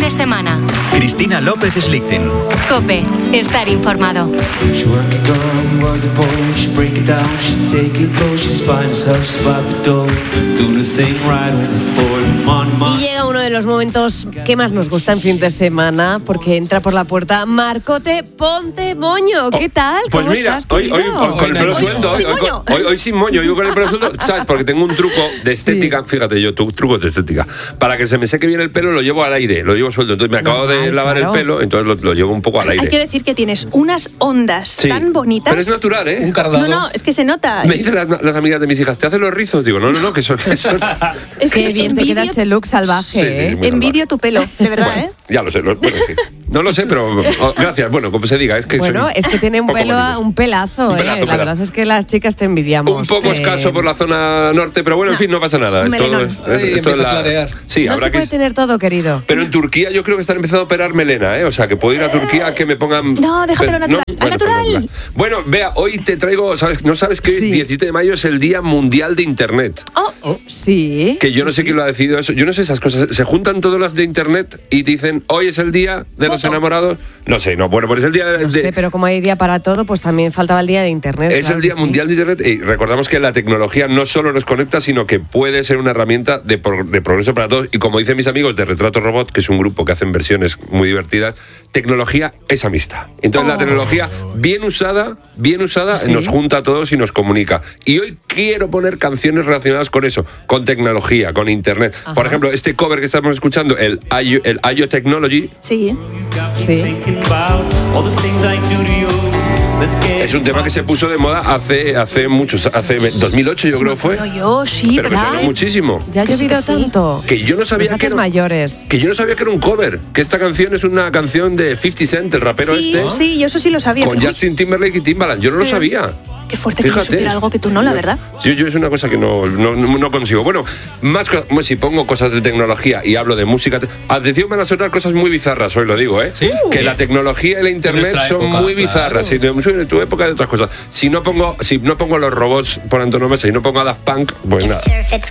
de semana. Cristina López Slichting. COPE. Estar informado. Y llega uno de los momentos que más nos gusta en fin de semana, porque entra por la puerta Marcote Ponte Moño. ¿Qué tal? Pues ¿Cómo mira, estás, hoy querido? con el pelo suelto, hoy sin moño, yo con el pelo suelto, ¿sabes? Porque tengo un truco de estética, fíjate, yo trucos de estética. Para que se me seque bien el pelo, lo llevo al aire, lo llevo suelto. Entonces me acabo de lavar el pelo, entonces lo llevo un poco al aire. Hay que decir que tienes unas ondas tan bonitas. Pero es natural, ¿eh? Un cardado. No, es que se nota. Me dicen las amigas de mis hijas, ¿te hacen los rizos? Digo, no, que son... Es Qué bien te queda ese look salvaje, ¿eh? muy Envidio tu pelo, de verdad, bueno, ya lo sé, sí. No lo sé, pero gracias. Bueno, como se diga, es que bueno, es que tiene un pelazo, ¿eh? La verdad es que las chicas te envidiamos. Un poco escaso por la zona norte, pero bueno, en fin, no pasa nada. Esto es la... Sí, no habrá se puede que... tener todo, querido. Pero en Turquía yo creo que están empezando a operar melena, ¿eh? O sea, que puedo ir a Turquía a que me pongan... No, déjatelo natural. ¡Al natural! Bueno, vea, hoy te traigo... ¿No sabes que el 17 de mayo es el Día Mundial de Internet? Sí. Que yo no sé quién lo ha decidido eso. Yo no sé esas cosas. Se juntan todas las de Internet y dicen, hoy es el Día de los Enamorados. No sé, bueno, pues es el día de... No sé, pero como hay día para todo, pues también faltaba el Día de Internet. Es el Día Mundial de Internet y recordamos que la tecnología no solo nos conecta, sino que puede ser una herramienta de progreso para todos. Y como dicen mis amigos de Retrato Robot, que es un grupo que hacen versiones muy divertidas, tecnología es amistad. Entonces la tecnología bien usada nos junta a todos y nos comunica. Y hoy quiero poner canciones relacionadas con eso, con tecnología, con Internet. Ajá. Por ejemplo, este cover que estamos escuchando, el IO Technology. Sí. Es un tema que se puso de moda hace 2008 yo creo que fue. Pero me suena muchísimo. Ya ha llovido tanto. Que yo no sabía que era mayores. Que yo no sabía que era un cover, que esta canción es una canción de 50 Cent, el rapero Sí, yo eso sí lo sabía. Con Justin Timberlake y Timbaland, yo no lo sabía. Qué fuerte que no supiera algo que tú no, la verdad. Yo es una cosa que no consigo. Bueno, si pongo cosas de tecnología y hablo de música... Atención, van a sonar cosas muy bizarras, hoy lo digo, ¿eh? ¿Sí? Que la tecnología y la internet son muy bizarras. Claro. De tu época y de otras cosas. Si no pongo los robots por antonomasia y no pongo a Daft Punk, pues nada.